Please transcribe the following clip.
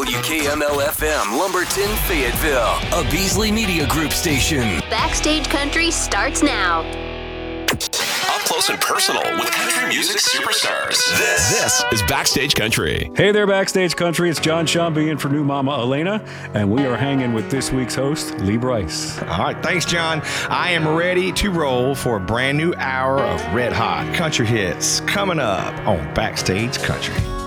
WKML-FM, Lumberton, Fayetteville, a Beasley Media Group station. Backstage Country starts now. Up close and personal with country music superstars. This is Backstage Country. Hey there, Backstage Country. It's John Shambi in for new mama Elena, and we are hanging with this week's host, Lee Brice. All right, thanks, John. I am ready to roll for a brand new hour of red hot country hits coming up on Backstage Country.